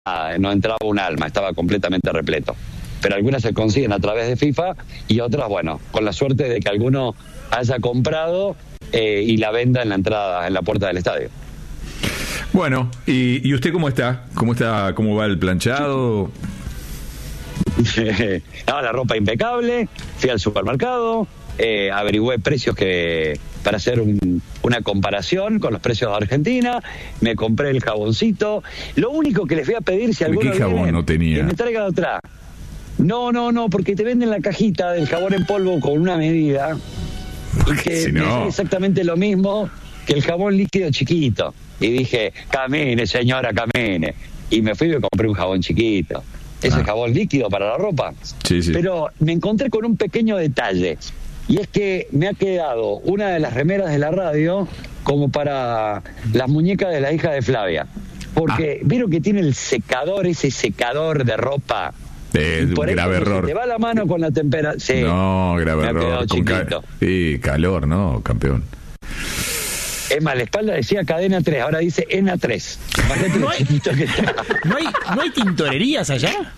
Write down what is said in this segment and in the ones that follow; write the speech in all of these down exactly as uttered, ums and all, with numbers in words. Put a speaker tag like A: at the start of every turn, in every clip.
A: no entraba un alma, estaba completamente repleto. Pero algunas se consiguen a través de FIFA y otras, bueno, con la suerte de que alguno haya comprado eh, y la venda en la entrada, en la puerta del estadio.
B: Bueno, ¿y, y usted cómo está? ¿Cómo está? ¿Cómo va el planchado?
A: No, la ropa impecable, fui al supermercado, eh, averigüé precios que para hacer un, una comparación con los precios de Argentina, me compré el jaboncito. Lo único que les voy a pedir, si alguno
B: ¿Qué jabón
A: viene,
B: no tenía?
A: que me traigan otra. No, no, no, porque te venden la cajita del jabón en polvo con una medida y que
B: Si no...
A: es exactamente lo mismo que el jabón líquido chiquito. Y dije, camine, señora, camine. Y me fui y me compré un jabón chiquito. Ese
B: Ah.
A: jabón líquido para la ropa.
B: Sí, sí.
A: Pero me encontré con un pequeño detalle. Y es que me ha quedado una de las remeras de la radio como para las muñecas de la hija de Flavia. Porque
B: Ah.
A: vieron que tiene el secador, ese secador de ropa.
B: Es
A: Y
B: un
A: por ahí
B: grave
A: cuando se
B: error.
A: te va la mano con la temperatura. Sí,
B: No, grave
A: me ha quedado
B: error. Con ca-
A: chiquito.
B: Sí, calor, ¿no, campeón?
A: Es más, la espalda decía cadena tres, ahora dice ENA tres. Imagínate lo
C: No hay-
A: chiquito que está.
C: ¿No hay, ¿No hay tintorerías allá?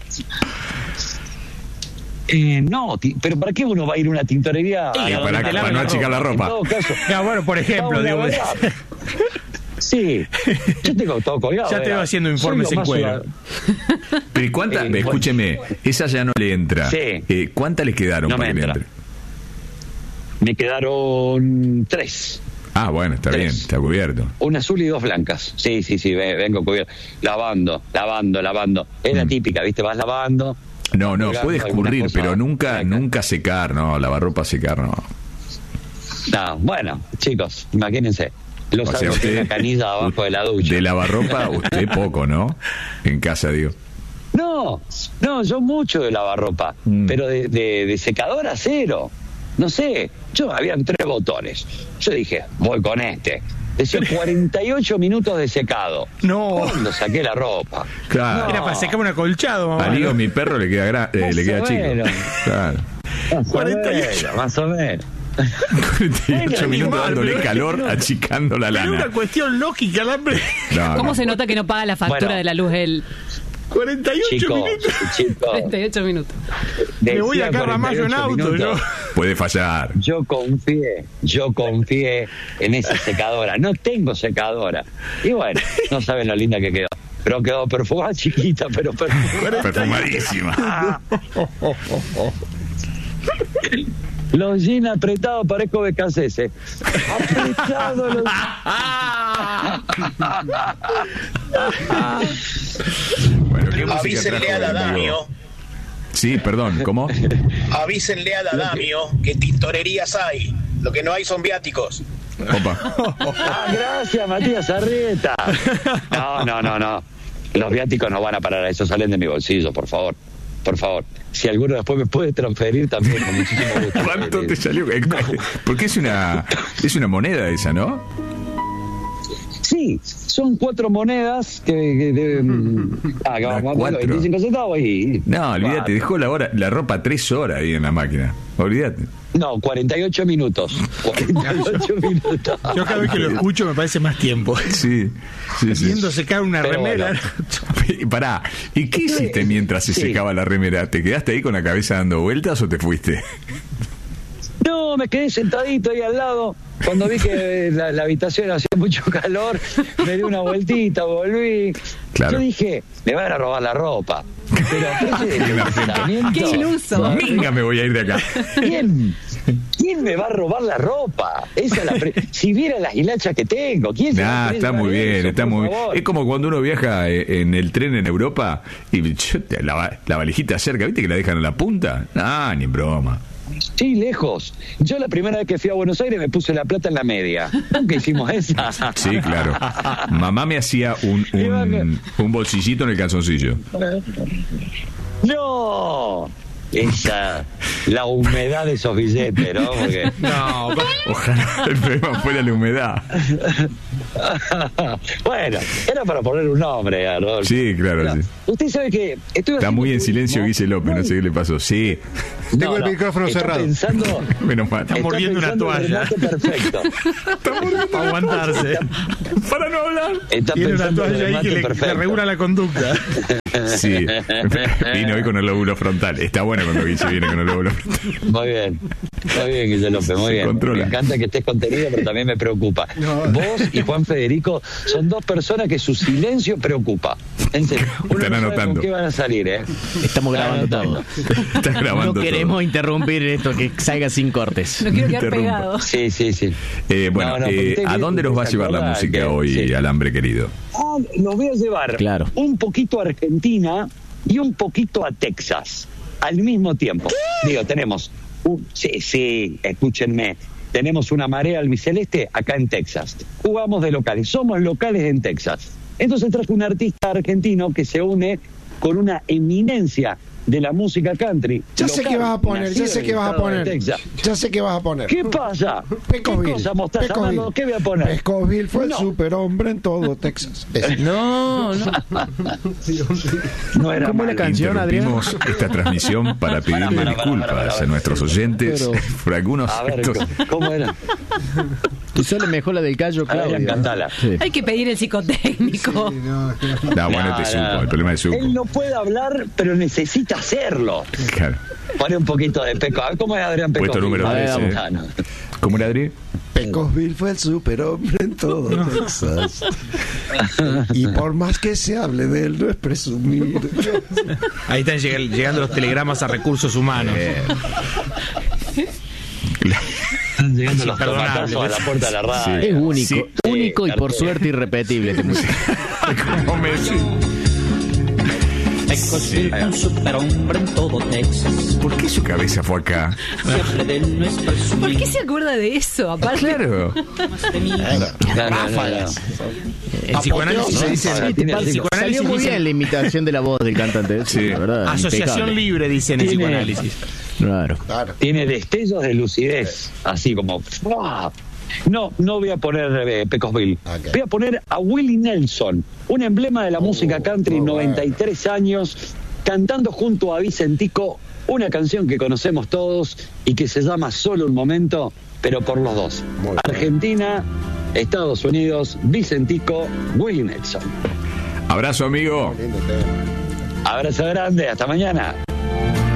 A: Eh, no, ti- pero ¿para qué uno va a ir a una tintorería?
C: Sí,
A: a
C: para-
A: donde
C: para
A: te laven
C: no
A: la
B: achicar la ropa.
A: En todo caso,
C: No, bueno, por ejemplo,
A: vamos a
C: digo,
A: lavar. Sí, yo tengo todo colgado.
C: ya te
A: vea.
C: veo haciendo
A: Soy
C: informes
A: lo
C: en
A: más
C: cuero.
A: ciudad-
B: Pero ¿y cuánta?
A: Eh,
B: escúcheme, esa ya no le entra.
A: Sí.
B: Eh, ¿Cuántas le quedaron
A: No
B: para
A: me
B: que le
A: entra.
B: entre?
A: Me quedaron tres.
B: Ah, bueno, está
A: Tres.
B: bien, está cubierto.
A: Una azul y dos blancas. Sí, sí, sí, ve- vengo cubierto. Lavando, lavando, lavando. Es la
B: Mm.
A: típica, ¿viste? Vas lavando.
B: No, no,
A: colgando
B: puede
A: alguna
B: escurrir,
A: cosa
B: pero nunca,
A: blanca.
B: nunca secar, no, lavarropa secar, no.
A: No, bueno, chicos, imagínense. Los
B: O sea,
A: salvo que
B: usted-
A: una canilla abajo de la ducha.
B: De lavarropa, usted poco, ¿no? En casa, digo.
A: No, no, yo mucho de lavarropa,
B: Mm.
A: pero de, de, de secadora cero. No sé, yo habían tres botones. Yo dije, voy con este. Decía cuarenta y ocho minutos de secado.
C: No.
A: Cuando saqué la ropa.
B: Claro.
C: Era para secar un acolchado, mamá.
B: Al hijo mi perro le queda, gra- eh,
A: Más
B: le
A: o
B: queda chico.
A: menos.
B: Claro.
A: Más o
C: cuarenta y ocho.
A: menos, más o menos.
B: cuarenta y ocho
C: Bueno,
B: minutos
C: igual,
B: dándole
C: pero-
B: calor,
C: pero-
B: achicando la
C: Pero es una
B: lana.
C: cuestión lógica, el hambre.
B: No,
D: ¿Cómo
B: no.
D: se nota que no paga la factura
A: Bueno.
D: de la luz él?
C: cuarenta y ocho
A: Chicos,
C: minutos.
A: chicos.
D: treinta y ocho minutos.
C: Me voy
A: decía
C: acá a Ramallo en
A: cuarenta y ocho
C: auto,
A: minutos.
C: yo.
B: Puede fallar.
A: Yo confié, yo confié en esa secadora. No tengo secadora. Y bueno, no saben lo linda que quedó. Pero quedó perfumada, chiquita, pero perfumada.
B: Perfumadísima.
A: Los jeans apretados, parezco becasese. Apretado los...
B: Bueno, ¿qué música
E: Avísenle
B: trajo
E: a
B: en
E: Dadamio,
B: vivo? Sí, perdón, ¿cómo?
E: avísenle a Dadamio que tintorerías hay. Lo que no hay son viáticos.
B: Opa.
A: Ah, gracias, Matías Arrieta. No, no, no, no. Los viáticos no van a parar a eso, salen de mi bolsillo, por favor. Por favor. Si alguno después me puede transferir también, con muchísimo gusto.
B: ¿Cuánto te salió? Porque es una es una moneda esa, ¿no?
A: Sí, son cuatro monedas que, que deben... Ah, que vamos a
B: Cuatro.
A: veinticinco centavos y...
B: No, olvídate,
A: Cuatro.
B: dejó la hora, la ropa tres horas ahí en la máquina. Olvídate.
A: No, cuarenta y ocho minutos. cuarenta y ocho minutos.
C: Yo cada vez que lo escucho me parece más tiempo.
B: Sí, sí, sí.
C: Haciendo secar una
A: Pero
C: remera.
A: bueno.
B: Pará, ¿y qué hiciste mientras se
A: Sí.
B: secaba la remera? ¿Te quedaste ahí con la cabeza dando vueltas o te fuiste?
A: No, me quedé sentadito ahí al lado. Cuando vi que la, la habitación hacía mucho calor, me di una vueltita, volví.
B: Claro.
A: Yo dije, me van a robar la ropa. Pero ese
B: Qué
A: pensamiento-
D: ¡Qué iluso!
B: Minga, me voy a ir de acá.
A: ¿Quién? ¿Quién me va a robar la ropa? Esa es la pre- si viera las hilachas que tengo, ¿quién se va
B: Nah,
A: a
B: está
A: llevar
B: muy bien,
A: eso,
B: está
A: por
B: muy
A: favor?
B: Es como cuando uno viaja eh, en el tren en Europa y yo te- la, la valijita cerca, ¿viste que la dejan en la punta? Ah, ni en broma.
A: Sí, lejos. Yo la primera vez que fui a Buenos Aires me puse la plata en la media. Nunca hicimos esa.
B: Sí, claro. Mamá me hacía un, un, un bolsillito en el calzoncillo.
A: ¡No! Esa, la humedad de esos billetes, ¿no? Porque
C: No,
B: Ojalá el problema fuera la humedad.
A: Bueno, era para poner un nombre a Rodolfo.
B: Sí, claro,
A: Mira,
B: sí.
A: Usted sabe que estoy
B: Está muy en
A: haciendo
B: silencio
A: turismo,
B: Guille López, no
A: muy-
B: sé qué le pasó. Sí,
F: Tengo el micrófono
A: está
F: cerrado.
A: Pensando,
B: menos mal.
C: Está mordiendo una
A: pensando en el
C: toalla.
A: remate perfecto.
C: Para aguantarse.
B: Para no hablar.
A: Está
C: Tiene una
A: pensando en el
C: toalla ahí que
A: remate
C: le, le
A: perfecto.
C: regula la conducta.
B: Sí, vine hoy con el lóbulo frontal. Está bueno cuando Guille viene con el lóbulo frontal.
A: Muy bien, muy bien, Guille López, muy
B: Se
A: bien.
B: controla.
A: Me encanta que estés contenido, pero también me preocupa. Vos y Juan Federico son dos personas que su silencio preocupa. En serio, uno
B: Están
A: no sabe
B: anotando.
A: con qué van a salir, ¿eh?
G: Estamos grabando
A: Están
G: todo.
A: anotando.
B: Estás grabando
G: No queremos
B: todo.
G: interrumpir esto, que salga sin cortes.
D: No quiero quedar
B: Interrumpa.
D: pegado.
A: Sí, sí, sí.
B: Eh, bueno,
A: No, no, porque
B: eh,
A: usted
B: ¿a
A: bien
B: dónde nos va a
A: se
B: llevar la
A: acuerda
B: música
A: que-
B: hoy,
A: sí.
B: Alambre querido?
A: Ah, los voy a llevar
G: Claro.
A: un poquito a Argentina y un poquito a Texas al mismo tiempo. Digo, tenemos, un, sí, sí, escúchenme, tenemos una marea albiceleste acá en Texas. Jugamos de locales, somos locales en Texas. Entonces traje un artista argentino que se une con una eminencia de la música country.
F: Ya sé
A: local,
F: qué vas a poner, ya
A: nacido
F: sé
A: en
F: qué
A: el
F: vas a
A: estado de
F: poner.
A: Texas.
F: Ya sé qué vas a poner.
A: ¿Qué pasa?
F: Pecosville.
A: ¿Qué cosa, Mostaza
F: Pecosville.
A: Mano? ¿Qué voy a poner?
F: Pecosville fue
A: No.
F: el superhombre en todo Texas. Ese.
G: No, no.
A: No era
G: ¿Cómo es la
A: malo.
G: canción, Adrián?
B: Interrumpimos esta transmisión para pedirle
A: Para, para, para,
B: disculpas
A: para, para,
B: a nuestros oyentes
G: Pero-
B: por algunos
A: A ver,
B: actos.
A: ¿cómo era?
G: Te sale mejor la del Cayo
A: Adrián,
G: Claudio.
A: cantala.
G: Sí.
D: Hay que pedir el psicotécnico.
B: No, bueno,
A: No,
B: te supo,
A: no.
B: el problema es supo.
A: Él no puede hablar, pero necesita hacerlo.
B: Claro.
A: Pone un poquito de Peco. A ver cómo es Adrián Peco.
B: Puesto número
G: A ver,
B: trece.
A: Ah, no.
B: ¿Cómo era, Adri?
F: Pecosville fue el superhombre en todo Texas. Y por más que se hable de él, no es presumir.
C: Ahí están lleg- llegando los telegramas a recursos humanos.
A: Están llegando los
C: Imperdonable.
A: tomatazos a la puerta de la radio.
B: Sí.
G: Es único,
B: Sí.
G: único y por
A: Sí.
G: suerte irrepetible este música.
B: Como Messi.
H: Pecosville, un superhombre en todo Texas.
B: ¿Por qué su cabeza fue acá?
H: Siempre de él no es presumir.
D: ¿Por qué se acuerda de eso? Aparte,
B: Claro.
H: Más de mí.
A: No, no, no, no.
C: El psicoanálisis se dice.
A: Sí,
C: el
A: tiene-
C: psicoanálisis
G: Salió muy
C: dice-
G: bien la imitación de la voz del cantante.
B: Sí.
G: la verdad.
C: Asociación
G: impecable.
C: libre, dice en el
A: Tiene-
C: psicoanálisis.
G: Claro.
F: Claro.
A: Tiene destellos de lucidez. Así como. ¡fua! No, no voy a poner eh, Pecosville.
F: Ok.
A: Voy a poner a Willie Nelson, un emblema de la música country,
F: muy
A: noventa y tres años, cantando junto a Vicentico una canción que conocemos todos y que se llama Solo un momento, pero por los dos.
F: Muy bien.
A: Argentina, Estados Unidos, Vicentico, Willie Nelson.
B: Abrazo, amigo.
F: Lindo tema.
A: Abrazo grande, hasta mañana.